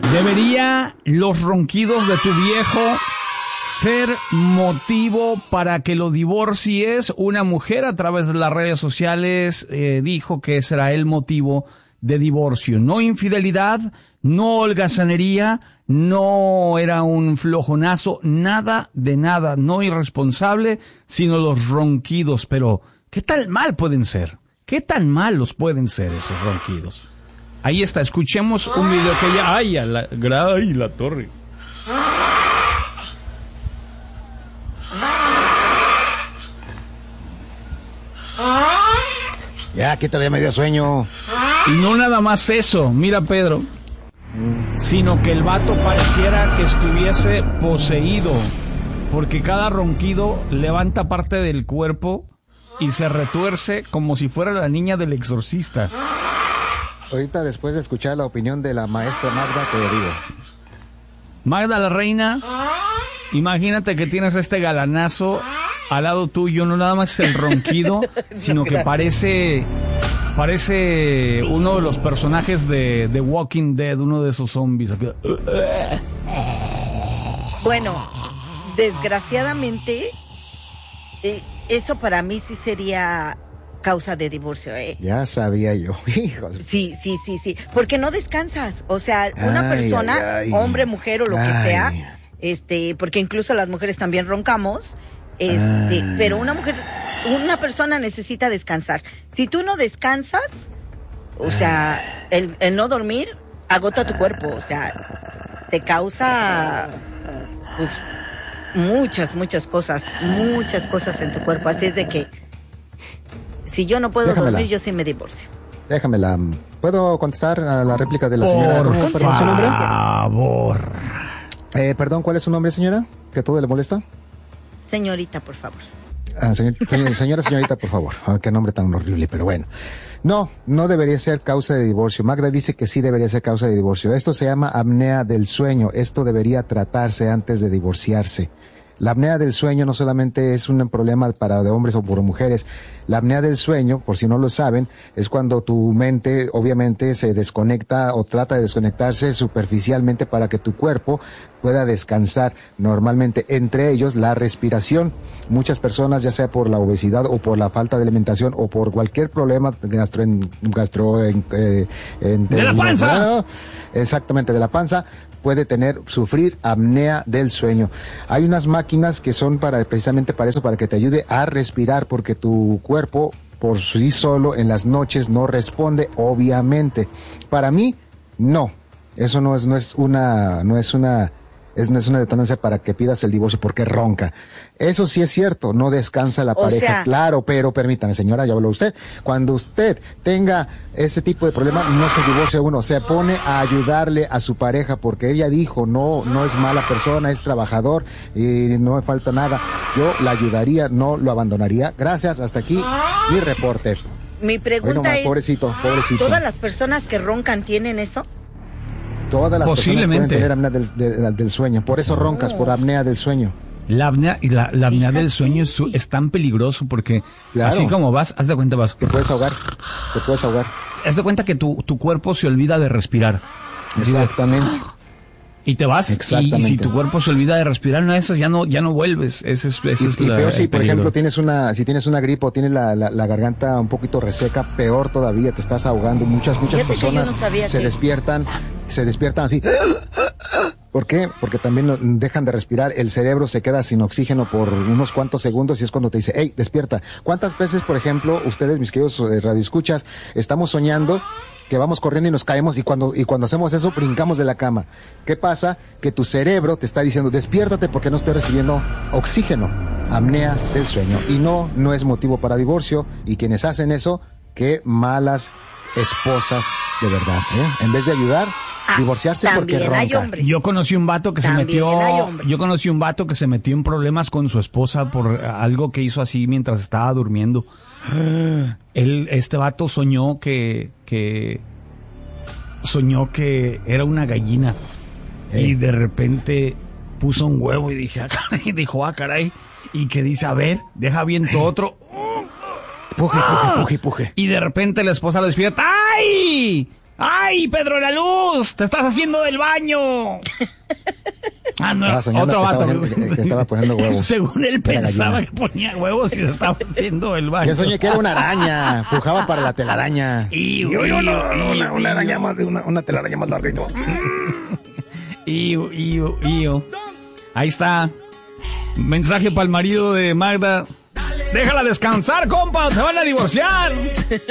¿Debería los ronquidos de tu viejo ser motivo para que lo divorcies? Una mujer a través de las redes sociales dijo que será el motivo de divorcio. No infidelidad, no holgazanería, no era un flojonazo, nada de nada, no irresponsable, sino los ronquidos. Pero, ¿qué tan mal pueden ser? ¿Qué tan malos pueden ser esos ronquidos? Ahí está, escuchemos un video que ella... ¡Ay, la torre! Ya, aquí todavía me dio sueño. Y no nada más eso, mira Pedro, sino que el vato pareciera que estuviese poseído, porque cada ronquido levanta parte del cuerpo y se retuerce como si fuera la niña del exorcista. Ahorita, después de escuchar la opinión de la maestra Magda, te digo. Magda la reina, imagínate que tienes a este galanazo al lado tuyo, no nada más el ronquido, sino que parece uno de los personajes de The Walking Dead, uno de esos zombies. Bueno, desgraciadamente, eso para mí sí sería causa de divorcio, Ya sabía yo, hijos. Sí, porque no descansas, o sea, una persona, hombre, mujer o lo que sea, porque incluso las mujeres también roncamos, pero una persona necesita descansar. Si tú no descansas, o sea, el no dormir agota tu cuerpo, o sea, te causa, pues, muchas cosas en tu cuerpo, así es de que si yo no puedo dormir, yo sí me divorcio. Déjamela. ¿Puedo contestar a la réplica de la señora? Por favor. Perdón, ¿cuál es su nombre, señora? ¿Que todo le molesta? Señorita, por favor. Señorita, por favor. Qué nombre tan horrible, pero bueno. No debería ser causa de divorcio. Magda dice que sí debería ser causa de divorcio. Esto se llama apnea del sueño. Esto debería tratarse antes de divorciarse. La apnea del sueño no solamente es un problema para de hombres o por mujeres. La apnea del sueño, por si no lo saben, es cuando tu mente obviamente se desconecta o trata de desconectarse superficialmente para que tu cuerpo pueda descansar normalmente, entre ellos la respiración. Muchas personas, ya sea por la obesidad o por la falta de alimentación o por cualquier problema de la panza, exactamente, de la panza, puede sufrir apnea del sueño. Hay unas máquinas que son precisamente para eso, para que te ayude a respirar, porque tu cuerpo por sí solo en las noches no responde, obviamente. Para mí, no. Eso no es una detonancia para que pidas el divorcio porque ronca. Eso sí es cierto, no descansa la pareja, claro, pero permítame, señora, ya habló usted. Cuando usted tenga ese tipo de problema, no se divorcia uno, se pone a ayudarle a su pareja, porque ella dijo, no es mala persona, es trabajador y no me falta nada. Yo la ayudaría, no lo abandonaría. Gracias, hasta aquí mi reporte. Mi pregunta es, pobrecito. ¿todas las personas que roncan tienen eso? Todas las personas pueden tener apnea del sueño. Por eso roncas, por apnea del sueño. La apnea del sueño es tan peligroso porque así como vas, haz de cuenta vas. Te puedes ahogar. Haz de cuenta que tu cuerpo se olvida de respirar. Exactamente. Y te vas, y si tu cuerpo se olvida de respirar, ya no vuelves. Ese es peor si, por ejemplo, tienes una gripe o tienes la garganta un poquito reseca, peor todavía, te estás ahogando. Muchas personas se despiertan así. ¿Por qué? Porque también dejan de respirar, el cerebro se queda sin oxígeno por unos cuantos segundos y es cuando te dice, hey, despierta. ¿Cuántas veces, por ejemplo, ustedes, mis queridos radioescuchas, estamos soñando que vamos corriendo y nos caemos y cuando hacemos eso brincamos de la cama? ¿Qué pasa? Que tu cerebro te está diciendo, despiértate porque no estoy recibiendo oxígeno. Apnea del sueño. Y no es motivo para divorcio, y quienes hacen eso, qué malas esposas de verdad, ¿eh? En vez de ayudar, divorciarse porque ronca. Yo conocí un vato que se metió en problemas con su esposa por algo que hizo así mientras estaba durmiendo. Este vato soñó que era una gallina y de repente puso un huevo y dijo, caray, y que dice, a ver, deja viento otro. Puje. Y de repente la esposa lo despierta. ¡Ay! ¡Ay, Pedro de la Luz! ¡Te estás haciendo del baño! Ah, no, otro vato. Que estaba poniendo huevos. Según él pensaba que ponía huevos y se estaba haciendo el baño. Yo soñé que era una araña. Pujaba para la telaraña. Una araña más, una telaraña más larga. Ahí está. Mensaje para el marido de Magda. Déjala descansar, compa, te van a divorciar.